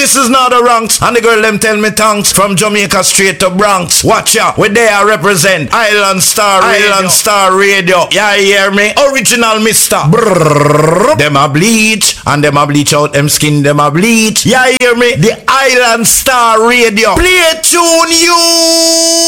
this is not a ranks. And the girl them tell me thanks. From Jamaica straight to Bronx. Watch out, where they are represent Island Star Radio. Yeah, you hear me? Original Mister. Brrr. Them a bleach. And them a bleach out them skin. Them a bleach. Yeah, you hear me? The Island Star Radio. Play tune you.